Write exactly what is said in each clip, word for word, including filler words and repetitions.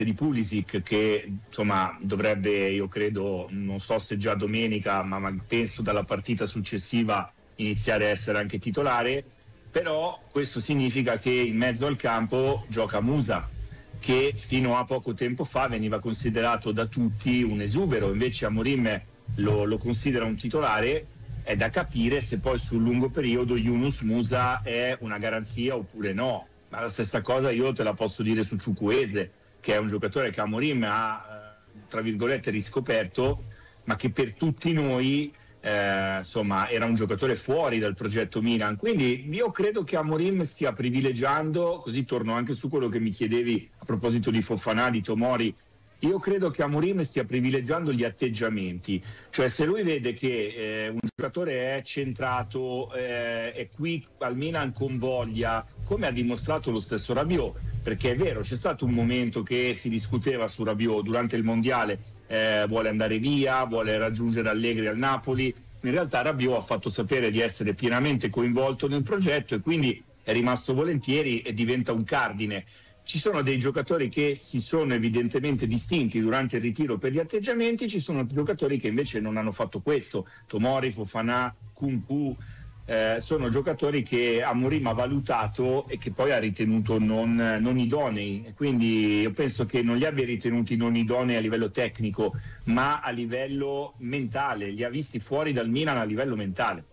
di Pulisic, che insomma dovrebbe, io credo, non so se già domenica, ma, ma penso dalla partita successiva iniziare a essere anche titolare. Però questo significa che in mezzo al campo gioca Musa, che fino a poco tempo fa veniva considerato da tutti un esubero, invece Amorim lo, lo considera un titolare. È da capire se poi sul lungo periodo Yunus Musa è una garanzia oppure no. Ma la stessa cosa io te la posso dire su Chukwueze, che è un giocatore che Amorim ha, tra virgolette, riscoperto, ma che per tutti noi eh, insomma era un giocatore fuori dal progetto Milan. Quindi io credo che Amorim stia privilegiando, così torno anche su quello che mi chiedevi a proposito di Fofana, di Tomori. Io credo che Amorim stia privilegiando gli atteggiamenti, cioè se lui vede che eh, un giocatore è centrato, eh, è qui al Milan con voglia, come ha dimostrato lo stesso Rabiot, perché è vero, c'è stato un momento che si discuteva su Rabiot durante il Mondiale, eh, vuole andare via, vuole raggiungere Allegri al Napoli. In realtà Rabiot ha fatto sapere di essere pienamente coinvolto nel progetto e quindi è rimasto volentieri e diventa un cardine. Ci sono dei giocatori che si sono evidentemente distinti durante il ritiro per gli atteggiamenti, ci sono giocatori che invece non hanno fatto questo. Tomori, Fofana, Kunku, eh, sono giocatori che Amorim ha valutato e che poi ha ritenuto non, non idonei. E quindi io penso che non li abbia ritenuti non idonei a livello tecnico, ma a livello mentale, li ha visti fuori dal Milan a livello mentale.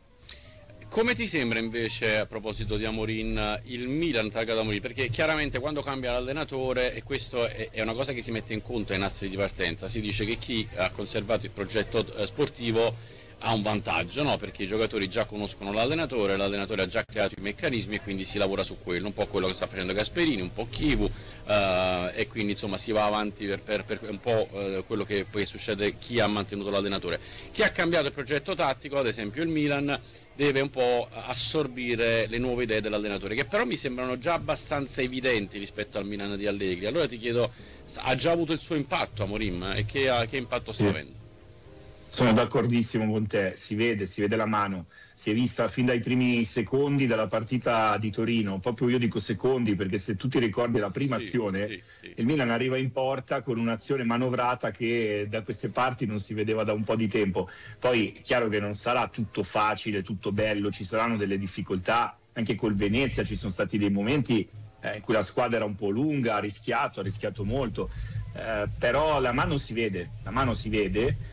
Come ti sembra invece, a proposito di Amorim, il Milan targato Amorim? Perché chiaramente quando cambia l'allenatore, e questo è, è una cosa che si mette in conto ai nastri di partenza, si dice che chi ha conservato il progetto eh, sportivo ha un vantaggio, no? Perché i giocatori già conoscono l'allenatore, l'allenatore ha già creato i meccanismi e quindi si lavora su quello, un po' quello che sta facendo Gasperini, un po' Chivu, eh, e quindi insomma si va avanti per, per, per un po' eh, quello che poi succede chi ha mantenuto l'allenatore. Chi ha cambiato il progetto tattico, ad esempio il Milan, deve un po' assorbire le nuove idee dell'allenatore, che però mi sembrano già abbastanza evidenti rispetto al Milan di Allegri. Allora ti chiedo, ha già avuto il suo impatto Amorim e che, che impatto sta Sì. avendo? Sono d'accordissimo con te, si vede, si vede la mano, si è vista fin dai primi secondi della partita di Torino. Proprio io dico secondi perché se tu ti ricordi la prima sì, azione, sì, sì. il Milan arriva in porta con un'azione manovrata che da queste parti non si vedeva da un po' di tempo. Poi è chiaro che non sarà tutto facile, tutto bello, ci saranno delle difficoltà, anche col Venezia ci sono stati dei momenti eh, in cui la squadra era un po' lunga, ha rischiato, ha rischiato molto, eh, però la mano si vede, la mano si vede.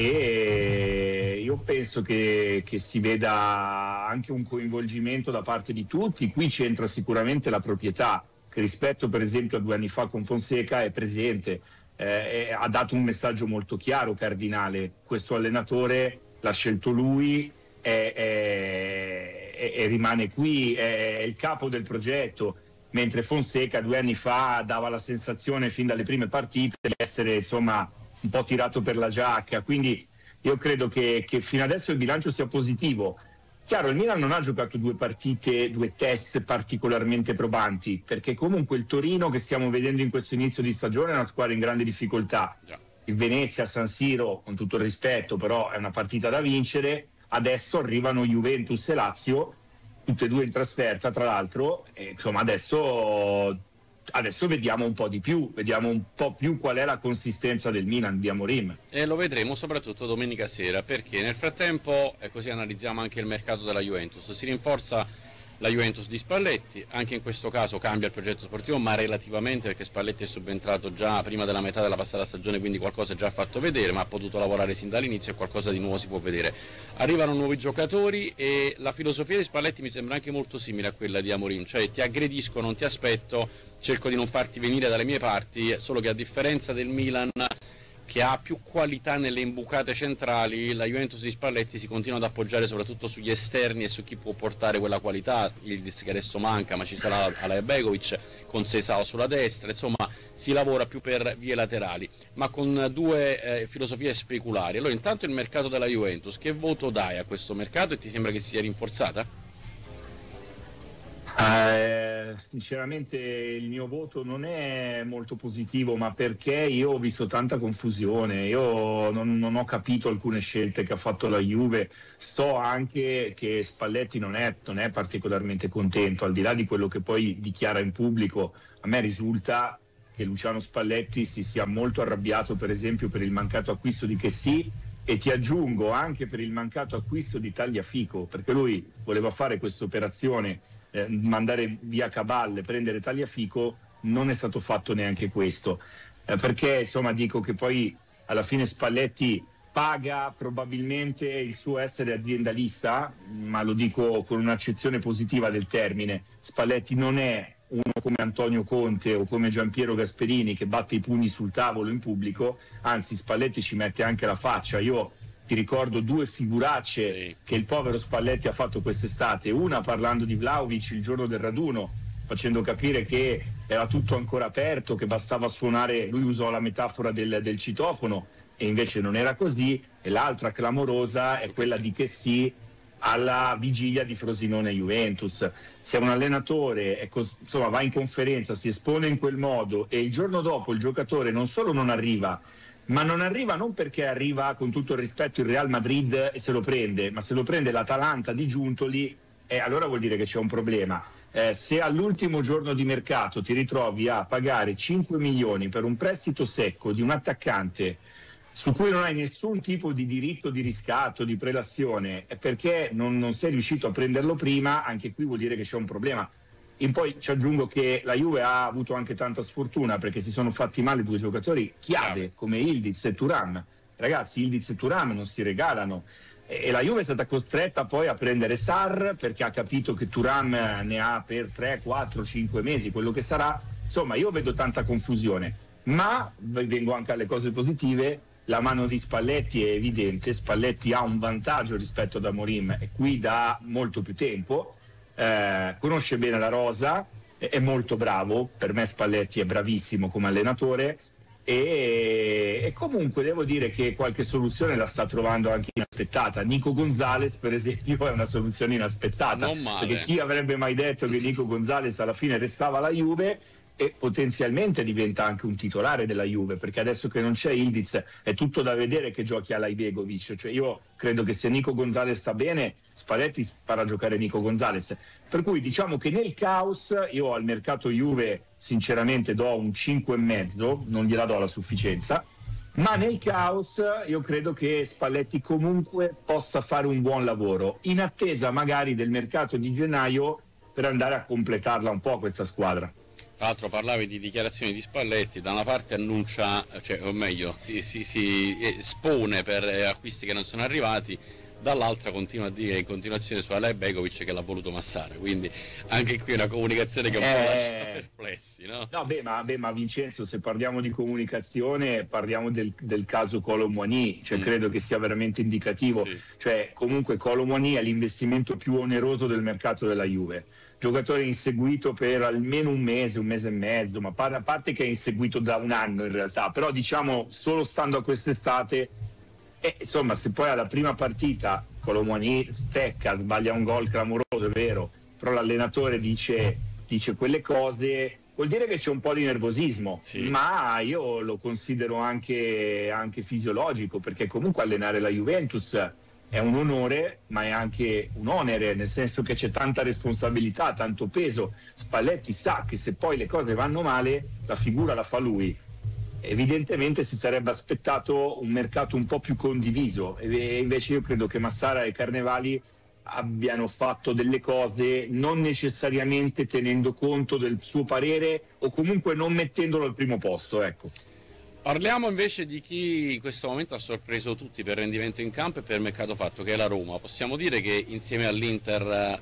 E io penso che, che si veda anche un coinvolgimento da parte di tutti. Qui c'entra sicuramente la proprietà, che rispetto per esempio a due anni fa con Fonseca è presente, eh, ha dato un messaggio molto chiaro, cardinale: questo allenatore l'ha scelto lui e, e, e rimane qui, è il capo del progetto, mentre Fonseca due anni fa dava la sensazione fin dalle prime partite di essere insomma un po' tirato per la giacca. Quindi io credo che, che fino adesso il bilancio sia positivo. Chiaro, il Milan non ha giocato due partite, due test particolarmente probanti, perché comunque il Torino che stiamo vedendo in questo inizio di stagione è una squadra in grande difficoltà. Il Venezia, San Siro, con tutto il rispetto, però è una partita da vincere. Adesso arrivano Juventus e Lazio, tutte e due in trasferta tra l'altro, e insomma adesso Adesso vediamo un po' di più, vediamo un po' più qual è la consistenza del Milan di Amorim. E lo vedremo soprattutto domenica sera, perché nel frattempo, e così analizziamo anche il mercato della Juventus, si rinforza la Juventus di Spalletti, anche in questo caso cambia il progetto sportivo, ma relativamente, perché Spalletti è subentrato già prima della metà della passata stagione, quindi qualcosa già ha fatto vedere, ma ha potuto lavorare sin dall'inizio e qualcosa di nuovo si può vedere. Arrivano nuovi giocatori e la filosofia di Spalletti mi sembra anche molto simile a quella di Amorim, cioè ti aggredisco, non ti aspetto, cerco di non farti venire dalle mie parti, solo che a differenza del Milan, che ha più qualità nelle imbucate centrali, la Juventus di Spalletti si continua ad appoggiare soprattutto sugli esterni e su chi può portare quella qualità. Yildiz che adesso manca, ma ci sarà Alea Begovic con Seisao sulla destra, insomma si lavora più per vie laterali, ma con due eh, filosofie speculari. Allora intanto il mercato della Juventus, che voto dai a questo mercato e ti sembra che si sia rinforzata? Eh, sinceramente il mio voto non è molto positivo, ma perché io ho visto tanta confusione, io non, non ho capito alcune scelte che ha fatto la Juve. So anche che Spalletti non è, non è particolarmente contento, al di là di quello che poi dichiara in pubblico. A me risulta che Luciano Spalletti si sia molto arrabbiato per esempio per il mancato acquisto di Chessy, e ti aggiungo anche per il mancato acquisto di Tagliafico, perché lui voleva fare questa operazione, eh, mandare via Cabal, prendere Tagliafico, non è stato fatto neanche questo, eh, perché insomma dico che poi alla fine Spalletti paga probabilmente il suo essere aziendalista, ma lo dico con un'accezione positiva del termine. Spalletti non è uno come Antonio Conte o come Giampiero Gasperini che batte i pugni sul tavolo in pubblico, anzi Spalletti ci mette anche la faccia. Io ti ricordo due figuracce sì. che il povero Spalletti ha fatto quest'estate, una parlando di Vlahovic il giorno del raduno, facendo capire che era tutto ancora aperto, che bastava suonare, lui usò la metafora del, del citofono, e invece non era così, e l'altra clamorosa è quella di Chessy alla vigilia di Frosinone Juventus. Se un allenatore è cos- insomma, va in conferenza, si espone in quel modo e il giorno dopo il giocatore non solo non arriva, ma non arriva non perché arriva con tutto il rispetto il Real Madrid e se lo prende, ma se lo prende l'Atalanta di Giuntoli, eh, allora vuol dire che c'è un problema. Eh, se all'ultimo giorno di mercato ti ritrovi a pagare cinque milioni per un prestito secco di un attaccante su cui non hai nessun tipo di diritto di riscatto, di prelazione, è perché non, non sei riuscito a prenderlo prima, anche qui vuol dire che c'è un problema. E poi ci aggiungo che la Juve ha avuto anche tanta sfortuna perché si sono fatti male due giocatori chiave come Ildiz e Thuram. Ragazzi, Ildiz e Thuram non si regalano, e la Juve è stata costretta poi a prendere Sarr perché ha capito che Thuram ne ha per tre, quattro, cinque mesi, quello che sarà. Insomma, io vedo tanta confusione, ma vengo anche alle cose positive. La mano di Spalletti è evidente, Spalletti ha un vantaggio rispetto ad Amorim e qui da molto più tempo, eh, conosce bene la rosa, è molto bravo, per me Spalletti è bravissimo come allenatore e, e comunque devo dire che qualche soluzione la sta trovando anche inaspettata. Nico Gonzalez per esempio è una soluzione inaspettata, perché chi avrebbe mai detto che Nico Gonzalez alla fine restava alla Juve e potenzialmente diventa anche un titolare della Juve, perché adesso che non c'è Ildiz è tutto da vedere che giochi alla Ibegovic. Cioè io credo che se Nico Gonzalez sta bene, Spalletti farà giocare Nico Gonzalez, per cui diciamo che nel caos io al mercato Juve sinceramente do un cinque e mezzo, non gliela do la sufficienza, ma nel caos io credo che Spalletti comunque possa fare un buon lavoro in attesa magari del mercato di gennaio per andare a completarla un po' questa squadra. Tra l'altro parlavi di dichiarazioni di Spalletti, da una parte annuncia, cioè, o meglio, si, si, si espone per acquisti che non sono arrivati, dall'altra continua a dire in continuazione su Alej Begovic che l'ha voluto massare, quindi anche qui una comunicazione che un po' lascia perplessi, no? No, beh ma, beh, ma Vincenzo, se parliamo di comunicazione parliamo del, del caso Kolo Muani, cioè mm. credo che sia veramente indicativo, sì. Cioè comunque Kolo Muani è l'investimento più oneroso del mercato della Juve, giocatore inseguito per almeno un mese, un mese e mezzo, ma a parte che è inseguito da un anno in realtà, però diciamo solo stando a quest'estate, e insomma se poi alla prima partita Kolo Muani stecca, sbaglia un gol clamoroso, è vero, però l'allenatore dice, dice quelle cose, vuol dire che c'è un po' di nervosismo, sì. Ma io lo considero anche, anche fisiologico, perché comunque allenare la Juventus è un onore, ma è anche un onere, nel senso che c'è tanta responsabilità, tanto peso. Spalletti sa che se poi le cose vanno male, la figura la fa lui. Evidentemente si sarebbe aspettato un mercato un po' più condiviso, e invece io credo che Massara e Carnevali abbiano fatto delle cose non necessariamente tenendo conto del suo parere o comunque non mettendolo al primo posto, ecco. Parliamo invece di chi in questo momento ha sorpreso tutti per rendimento in campo e per mercato fatto, che è la Roma. Possiamo dire che insieme all'Inter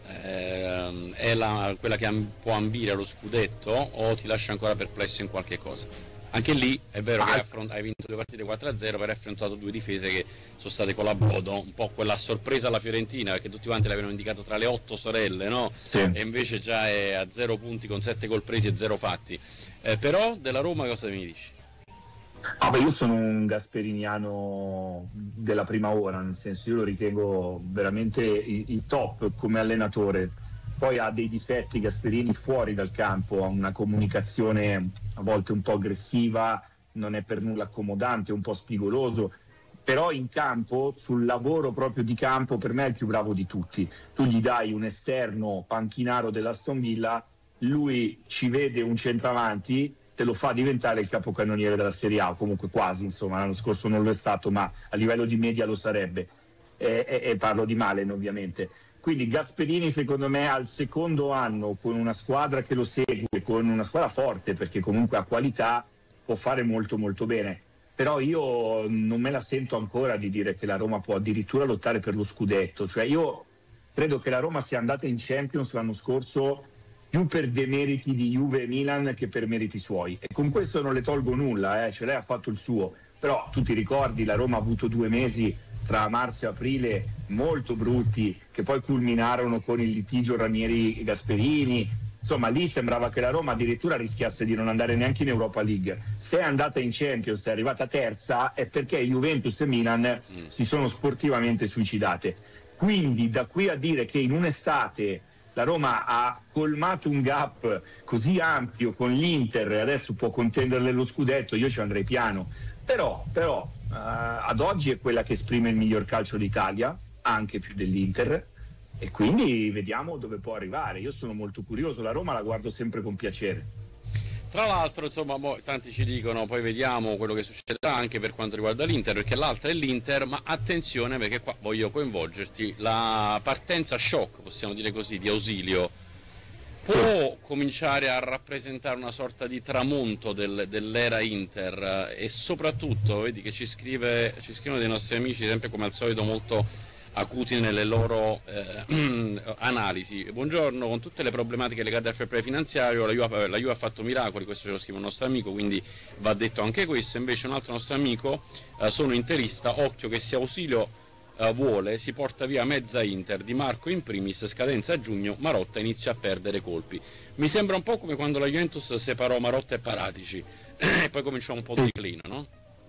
eh, è la, quella che può ambire allo scudetto, o ti lascia ancora perplesso in qualche cosa? Anche lì è vero ah. che hai, affront- hai vinto due partite quattro a zero, però hai affrontato due difese che sono state con la Bodo, un po' quella sorpresa alla Fiorentina, perché tutti quanti l'avevano indicato tra le otto sorelle, no? Sì. E invece già è a zero punti con sette gol presi e zero fatti. Eh, però della Roma cosa mi dici? Ah, beh, io sono un gasperiniano della prima ora, nel senso io lo ritengo veramente il, il top come allenatore. Poi ha dei difetti Gasperini fuori dal campo, ha una comunicazione a volte un po' aggressiva, non è per nulla accomodante, un po' spigoloso, però in campo, sul lavoro proprio di campo, per me è il più bravo di tutti. Tu gli dai un esterno panchinaro dell'Aston Villa, lui ci vede un centravanti te lo fa diventare il capocannoniere della Serie A, o comunque quasi, insomma, l'anno scorso non lo è stato, ma a livello di media lo sarebbe, e, e, e parlo di Malen ovviamente. Quindi Gasperini secondo me al secondo anno, con una squadra che lo segue, con una squadra forte, perché comunque ha qualità, può fare molto molto bene. Però io non me la sento ancora di dire che la Roma può addirittura lottare per lo scudetto. Cioè io credo che la Roma sia andata in Champions l'anno scorso più per demeriti di Juve e Milan che per meriti suoi, e con questo non le tolgo nulla, eh. Cioè lei ha fatto il suo, però tu ti ricordi, la Roma ha avuto due mesi tra marzo e aprile molto brutti, che poi culminarono con il litigio Ranieri-Gasperini. Insomma, lì sembrava che la Roma addirittura rischiasse di non andare neanche in Europa League. Se è andata in Champions, è arrivata terza, è perché Juventus e Milan mm. si sono sportivamente suicidate. Quindi da qui a dire che in un'estate la Roma ha colmato un gap così ampio con l'Inter e adesso può contenderle lo scudetto, io ci andrei piano. Però, però uh, ad oggi è quella che esprime il miglior calcio d'Italia, anche più dell'Inter, e quindi vediamo dove può arrivare. Io sono molto curioso, la Roma la guardo sempre con piacere. Tra l'altro, insomma, mo, tanti ci dicono, poi vediamo quello che succederà anche per quanto riguarda l'Inter, perché l'altra è l'Inter, ma attenzione perché qua voglio coinvolgerti, la partenza shock, possiamo dire così, di Ausilio, può cominciare a rappresentare una sorta di tramonto del, dell'era Inter, e soprattutto, vedi che ci, scrive, ci scrivono dei nostri amici, sempre come al solito molto acuti nelle loro eh, analisi. Buongiorno, con tutte le problematiche legate al fair play finanziario la Juve, la Juve ha fatto miracoli, questo ce lo scrive un nostro amico, quindi va detto anche questo. Invece un altro nostro amico, eh, sono interista, occhio che se Ausilio eh, vuole si porta via mezza Inter, Di Marco in primis, scadenza a giugno, Marotta inizia a perdere colpi. Mi sembra un po' come quando la Juventus separò Marotta e Paratici e poi cominciò un po' di declino, no?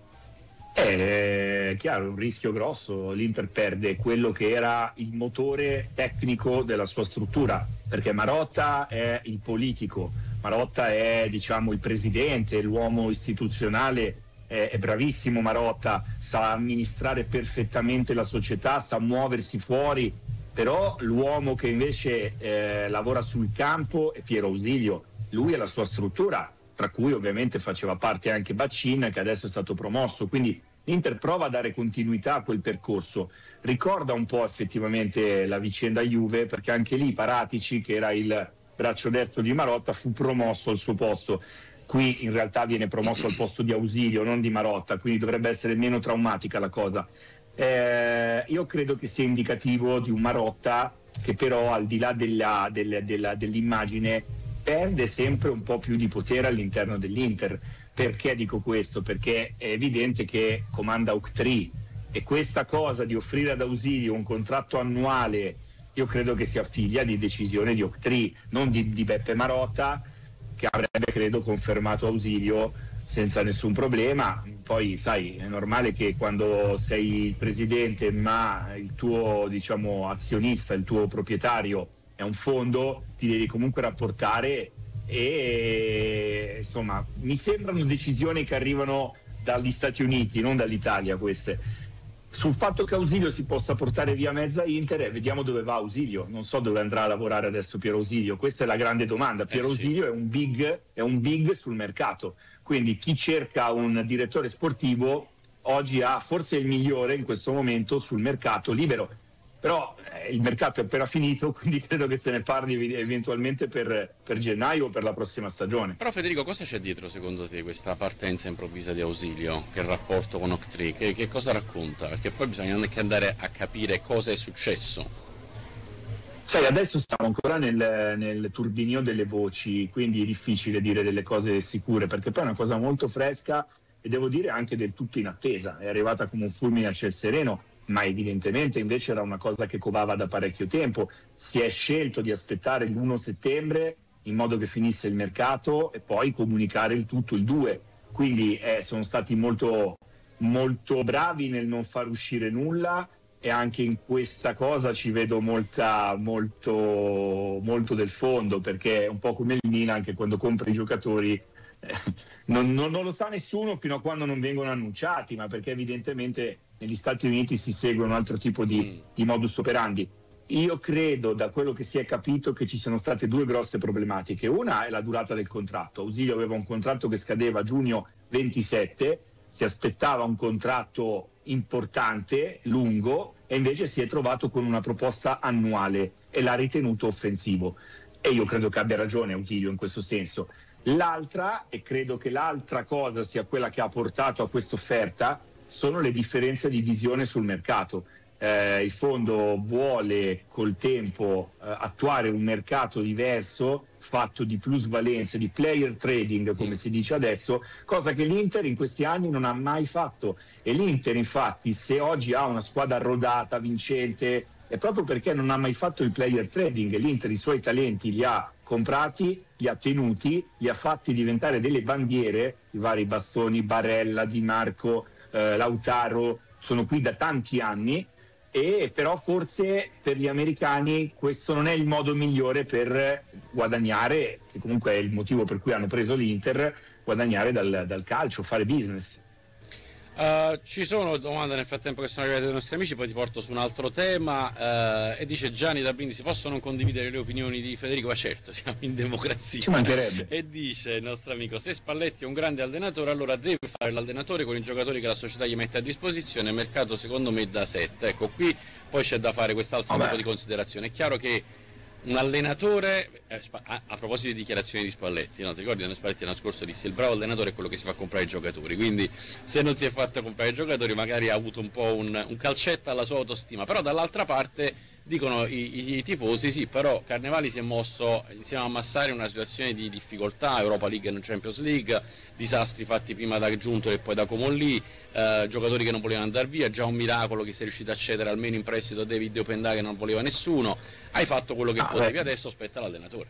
È chiaro, un rischio grosso. L'Inter perde quello che era il motore tecnico della sua struttura, perché Marotta è il politico, Marotta è, diciamo, il presidente, l'uomo istituzionale, è, è bravissimo Marotta, sa amministrare perfettamente la società, sa muoversi fuori, però l'uomo che invece eh, lavora sul campo è Piero Ausilio. Lui è la sua struttura, tra cui ovviamente faceva parte anche Baccin, che adesso è stato promosso, quindi l'Inter prova a dare continuità a quel percorso. Ricorda un po' effettivamente la vicenda Juve, perché anche lì Paratici, che era il braccio destro di Marotta, fu promosso al suo posto. Qui in realtà viene promosso al posto di Ausilio, non di Marotta, quindi dovrebbe essere meno traumatica la cosa. Eh, io credo che sia indicativo di un Marotta che però, al di là della, della, della, dell'immagine, perde sempre un po' più di potere all'interno dell'Inter. Perché dico questo? Perché è evidente che comanda Octree, e questa cosa di offrire ad Ausilio un contratto annuale, io credo che sia figlia di decisione di Octree, non di, di Beppe Marotta, che avrebbe, credo, confermato Ausilio senza nessun problema. Poi sai, è normale che quando sei il presidente ma il tuo, diciamo, azionista, il tuo proprietario è un fondo, ti devi comunque rapportare, e insomma mi sembrano decisioni che arrivano dagli Stati Uniti, non dall'Italia queste. Sul fatto che Ausilio si possa portare via mezza Inter, vediamo dove va Ausilio. Non so dove andrà a lavorare adesso Piero Ausilio, questa è la grande domanda. Piero eh sì. Ausilio è un big, è un big sul mercato, quindi chi cerca un direttore sportivo oggi ha forse il migliore in questo momento sul mercato libero. Però eh, il mercato è appena finito, quindi credo che se ne parli eventualmente per, per gennaio o per la prossima stagione. Però Federico, cosa c'è dietro secondo te questa partenza improvvisa di Ausilio? Che rapporto con Octree? Che, che cosa racconta? Perché poi bisogna anche andare a capire cosa è successo. Sai, adesso siamo ancora nel, nel turbinio delle voci, quindi è difficile dire delle cose sicure, perché poi è una cosa molto fresca e devo dire anche del tutto in attesa. È arrivata come un fulmine a ciel sereno, ma evidentemente invece era una cosa che covava da parecchio tempo. Si è scelto di aspettare l'primo settembre in modo che finisse il mercato e poi comunicare il tutto il due. Quindi eh, sono stati molto, molto bravi nel non far uscire nulla, e anche in questa cosa ci vedo molta, molto, molto del fondo, perché è un po' come il Milan, che quando compra i giocatori eh, non, non, non lo sa nessuno fino a quando non vengono annunciati, ma perché evidentemente negli Stati Uniti si segue un altro tipo di, di modus operandi. io credo, da quello che si è capito, che ci siano state due grosse problematiche. Una è la durata del contratto. Ausilio aveva un contratto che scadeva a giugno ventisette, si aspettava un contratto importante, lungo, e invece si è trovato con una proposta annuale e l'ha ritenuto offensivo. E io credo che abbia ragione Ausilio in questo senso. L'altra, e credo che l'altra cosa sia quella che ha portato a questa offerta, sono le differenze di visione sul mercato. Eh, il fondo vuole col tempo eh, attuare un mercato diverso, fatto di plusvalenze, di player trading, come si dice adesso, cosa che l'Inter in questi anni non ha mai fatto. E l'Inter, infatti, se oggi ha una squadra rodata, vincente, è proprio perché non ha mai fatto il player trading. L'Inter i suoi talenti li ha comprati, li ha tenuti, li ha fatti diventare delle bandiere, i vari Bastoni, Barella, Di Marco, eh, Lautaro, sono qui da tanti anni. E però forse per gli americani questo non è il modo migliore per guadagnare, che comunque è il motivo per cui hanno preso l'Inter, guadagnare dal, dal calcio, fare business. Uh, ci sono domande nel frattempo che sono arrivate dai nostri amici, poi ti porto su un altro tema. Uh, e dice Gianni da Brindisi: si possono condividere le opinioni di Federico? Ma certo, siamo in democrazia. Ci mancherebbe. E dice il nostro amico: se Spalletti è un grande allenatore, allora deve fare l'allenatore con i giocatori che la società gli mette a disposizione. Il mercato secondo me è da sette. Ecco, qui poi c'è da fare quest'altro tipo di considerazione. È chiaro che un allenatore, eh, a, a proposito di dichiarazioni di Spalletti, no? Ti ricordi che Spalletti l'anno scorso disse: il bravo allenatore è quello che si fa comprare i giocatori, quindi se non si è fatto comprare i giocatori magari ha avuto un po' un, un calcetto alla sua autostima. Però dall'altra parte dicono i, i, i tifosi: sì, però Carnevali si è mosso insieme a Massari in una situazione di difficoltà, Europa League e non Champions League, disastri fatti prima da Giunto e poi da Comolli, eh, giocatori che non volevano andare via, già un miracolo che sei riuscito a cedere almeno in prestito a David Openda che non voleva nessuno. Hai fatto quello che ah, potevi, beh. Adesso aspetta l'allenatore.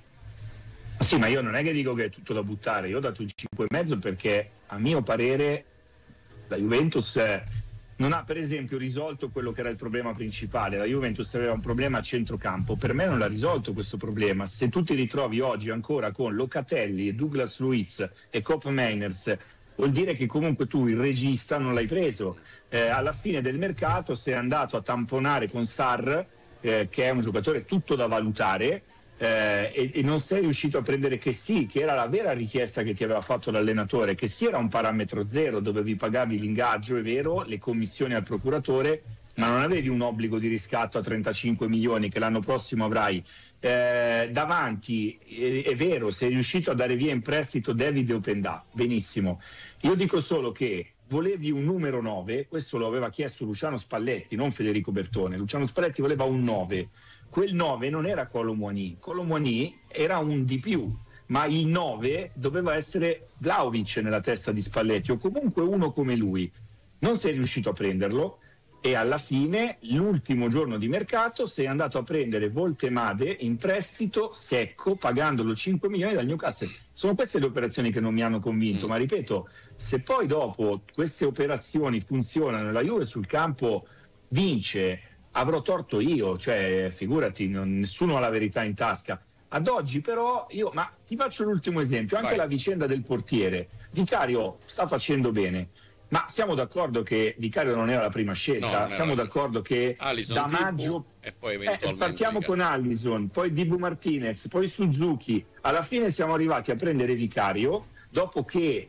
Sì, ma io non è che dico che è tutto da buttare, io ho dato un cinque e mezzo perché a mio parere la Juventus non ha per esempio risolto quello che era il problema principale. La Juventus aveva un problema a centrocampo, per me non l'ha risolto questo problema. Se tu ti ritrovi oggi ancora con Locatelli, Douglas Luiz e Kopp Meiners, vuol dire che comunque tu il regista non l'hai preso. Eh, alla fine del mercato sei andato a tamponare con Sarr, eh, che è un giocatore tutto da valutare, eh, e, e non sei riuscito a prendere che sì, che era la vera richiesta che ti aveva fatto l'allenatore, che sì era un parametro zero, dovevi pagavi l'ingaggio, è vero, le commissioni al procuratore, ma non avevi un obbligo di riscatto a trentacinque milioni che l'anno prossimo avrai. Eh, davanti, è, è vero, sei riuscito a dare via in prestito David Openda, benissimo. Io dico solo che volevi un numero nove, questo lo aveva chiesto Luciano Spalletti, non Federico Bertone. Luciano Spalletti voleva un nove, quel nove non era Kolo Muani, Kolo Muani era un di più, ma il nove doveva essere Vlahovic nella testa di Spalletti, o comunque uno come lui. Non sei riuscito a prenderlo e alla fine, l'ultimo giorno di mercato, sei andato a prendere Voltemade in prestito secco, pagandolo cinque milioni dal Newcastle. Sono queste le operazioni che non mi hanno convinto, ma ripeto, se poi dopo queste operazioni funzionano e la Juve sul campo vince, avrò torto io, cioè figurati, non, nessuno ha la verità in tasca. Ad oggi però io, ma ti faccio l'ultimo esempio, anche Vai. La vicenda del portiere. Vicario sta facendo bene, ma siamo d'accordo che Vicario non era la prima scelta? No, siamo d'accordo che Alisson, da maggio e poi eventualmente eh, partiamo Vicario. Con Alisson, poi Dibu Martinez, poi Suzuki, alla fine siamo arrivati a prendere Vicario dopo che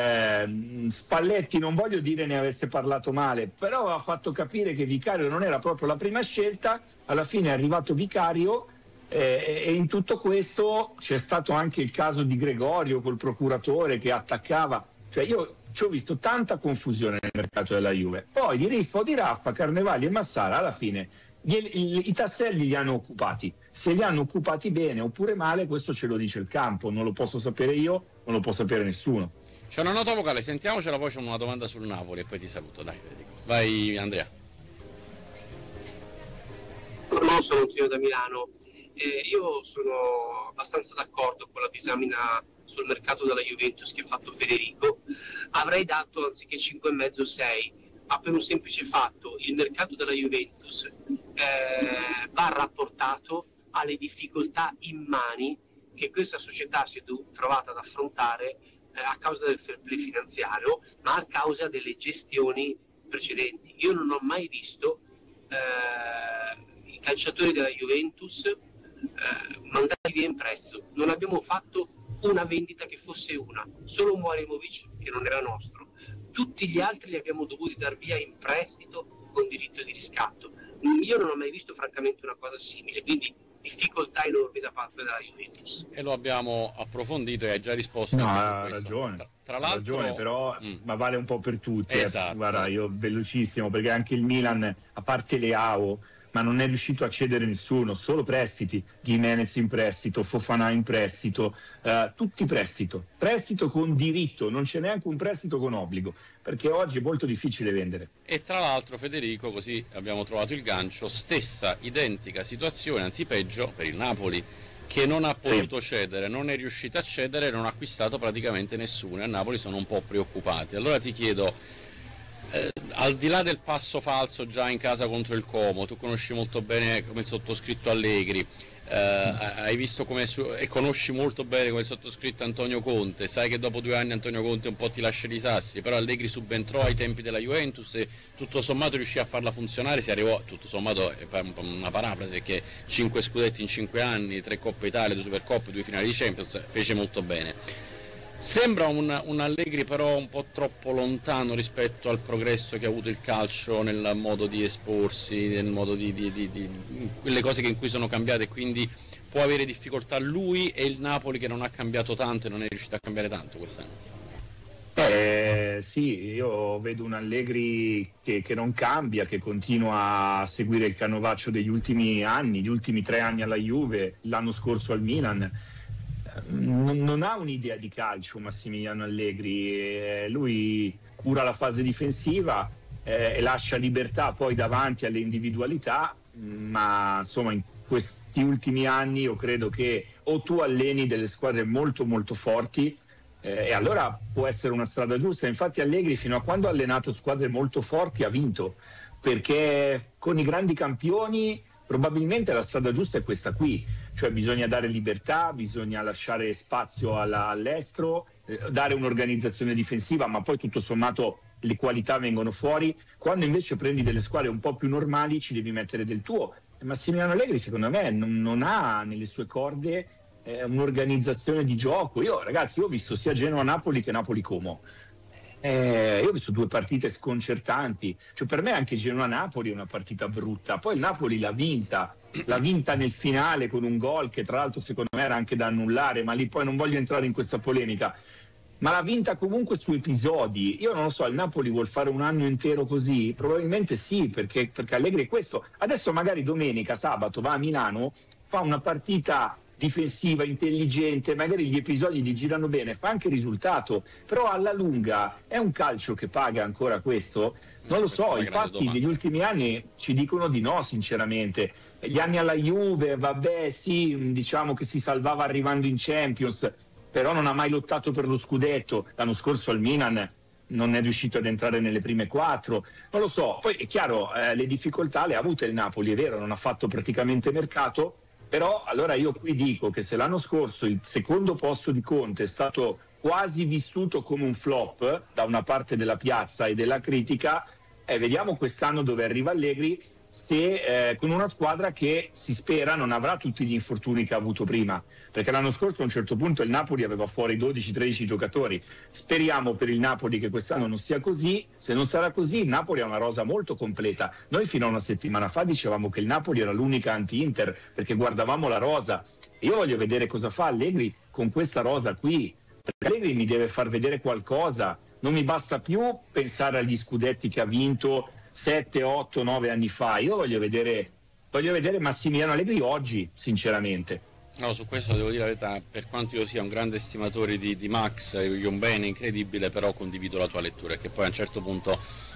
eh, Spalletti, non voglio dire ne avesse parlato male, però ha fatto capire che Vicario non era proprio la prima scelta. Alla fine è arrivato Vicario, eh, e in tutto questo c'è stato anche il caso di Gregorio col procuratore che attaccava, cioè io ci ho visto tanta confusione nel mercato della Juve. Poi di Riffo, di Raffa, Carnevali e Massara alla fine gli, i, i tasselli li hanno occupati. Se li hanno occupati bene oppure male, questo ce lo dice il campo, non lo posso sapere io, non lo può sapere nessuno. C'è una nota vocale, sentiamocela, poi c'è una domanda sul Napoli e poi ti saluto. Dai, vai Andrea. No, sono Tino da Milano. Eh, io sono abbastanza d'accordo con la disamina sul mercato della Juventus che ha fatto Federico. Avrei dato anziché cinque e mezzo sei, ma per un semplice fatto: il mercato della Juventus eh, va rapportato alle difficoltà immani che questa società si è trovata ad affrontare eh, a causa del fair play finanziario, ma a causa delle gestioni precedenti. Io non ho mai visto eh, i calciatori della Juventus eh, mandati via in prestito. Non abbiamo fatto una vendita che fosse una, solo Muarimovic che non era nostro. Tutti gli altri li abbiamo dovuti dar via in prestito con diritto di riscatto. Io non ho mai visto francamente una cosa simile, quindi difficoltà enormi da parte della Juventus. E lo abbiamo approfondito e hai già risposto. No, ha ragione, tra, tra l'altro, ragione, però mm. ma vale un po' per tutti. Esatto. Eh. Guarda, io velocissimo, perché anche il Milan, a parte Leao, ma non è riuscito a cedere nessuno, solo prestiti. Gimenez in prestito, Fofana in prestito, eh, tutti prestito, prestito con diritto, non c'è neanche un prestito con obbligo, perché oggi è molto difficile vendere. E tra l'altro, Federico, così abbiamo trovato il gancio, stessa identica situazione, anzi peggio, per il Napoli, che non ha potuto sì. cedere, non è riuscito a cedere, non ha acquistato praticamente nessuno, e a Napoli sono un po' preoccupati. Allora ti chiedo, Eh, al di là del passo falso già in casa contro il Como, tu conosci molto bene come il sottoscritto Allegri, eh, hai visto come su- e conosci molto bene come il sottoscritto Antonio Conte, sai che dopo due anni Antonio Conte un po' ti lascia i disastri, però Allegri subentrò ai tempi della Juventus e tutto sommato riuscì a farla funzionare, si arrivò, tutto sommato è una parafrasi, perché cinque scudetti in cinque anni, tre Coppe Italia, due Supercoppe, due finali di Champions, fece molto bene. Sembra un, un Allegri però un po' troppo lontano rispetto al progresso che ha avuto il calcio nel modo di esporsi, nel modo di, di, di, di quelle cose che in cui sono cambiate, quindi può avere difficoltà lui e il Napoli che non ha cambiato tanto e non è riuscito a cambiare tanto quest'anno. Eh, sì, io vedo un Allegri che, che non cambia, che continua a seguire il canovaccio degli ultimi anni, gli ultimi tre anni alla Juve, l'anno scorso al Milan. Non ha un'idea di calcio Massimiliano Allegri, eh, lui cura la fase difensiva eh, e lascia libertà poi davanti alle individualità, ma insomma in questi ultimi anni io credo che o tu alleni delle squadre molto molto forti eh, e allora può essere una strada giusta. Infatti Allegri fino a quando ha allenato squadre molto forti ha vinto, perché con i grandi campioni probabilmente la strada giusta è questa qui, cioè bisogna dare libertà, bisogna lasciare spazio alla, all'estero, eh, dare un'organizzazione difensiva, ma poi tutto sommato le qualità vengono fuori. Quando invece prendi delle squadre un po' più normali ci devi mettere del tuo. E Massimiliano Allegri secondo me non, non ha nelle sue corde eh, un'organizzazione di gioco. Io ragazzi, io ho visto sia Genoa-Napoli che Napoli-Como. Eh, io ho visto due partite sconcertanti, cioè per me anche Genoa-Napoli è una partita brutta, poi il Napoli l'ha vinta, l'ha vinta nel finale con un gol che tra l'altro secondo me era anche da annullare, ma lì poi non voglio entrare in questa polemica, ma l'ha vinta comunque su episodi. Io non lo so, il Napoli vuol fare un anno intero così? Probabilmente sì, perché, perché Allegri è questo. Adesso magari domenica, sabato va a Milano, fa una partita difensiva, intelligente, magari gli episodi gli girano bene, fa anche risultato, però alla lunga è un calcio che paga ancora questo? Non lo so, infatti negli ultimi anni ci dicono di no sinceramente. Gli anni alla Juve, vabbè sì, diciamo che si salvava arrivando in Champions, però non ha mai lottato per lo scudetto. L'anno scorso al Milan non è riuscito ad entrare nelle prime quattro, non lo so. Poi è chiaro, eh, le difficoltà le ha avute il Napoli, è vero, non ha fatto praticamente mercato. Però allora io qui dico che se l'anno scorso il secondo posto di Conte è stato quasi vissuto come un flop da una parte della piazza e della critica, eh, vediamo quest'anno dove arriva Allegri, se eh, con una squadra che si spera non avrà tutti gli infortuni che ha avuto prima, perché l'anno scorso a un certo punto il Napoli aveva fuori dodici tredici giocatori. Speriamo per il Napoli che quest'anno non sia così. Se non sarà così, il Napoli ha una rosa molto completa. Noi fino a una settimana fa dicevamo che il Napoli era l'unica anti-Inter perché guardavamo la rosa. Io voglio vedere cosa fa Allegri con questa rosa qui, perché Allegri mi deve far vedere qualcosa. Non mi basta più pensare agli scudetti che ha vinto sette, otto, nove anni fa. Io voglio vedere, voglio vedere Massimiliano Allegri oggi, sinceramente. No, su questo devo dire la verità, per quanto io sia un grande estimatore di, di Max, gli un bene incredibile, però condivido la tua lettura, che poi a un certo punto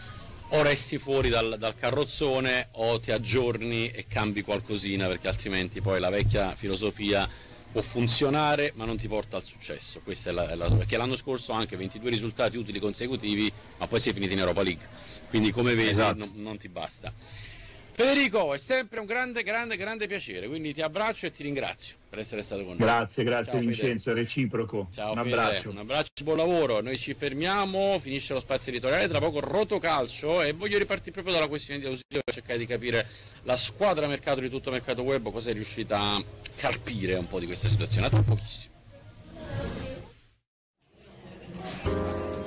o resti fuori dal, dal carrozzone o ti aggiorni e cambi qualcosina, perché altrimenti poi la vecchia filosofia può funzionare ma non ti porta al successo. Questa è la, è la, perché l'anno scorso anche ventidue risultati utili consecutivi, ma poi si è finiti in Europa League, quindi come vedi esatto. non, non ti basta. Federico, è sempre un grande, grande, grande piacere, quindi ti abbraccio e ti ringrazio per essere stato con noi. Grazie, grazie Ciao, Vincenzo, è reciproco. Ciao, un Fede, abbraccio. Un abbraccio, buon lavoro. Noi ci fermiamo, finisce lo spazio editoriale, tra poco Rotocalcio e voglio ripartire proprio dalla questione di ausilio per cercare di capire la squadra mercato di Tutto Mercato Web cosa è riuscita a carpire un po' di questa situazione. A tra pochissimo.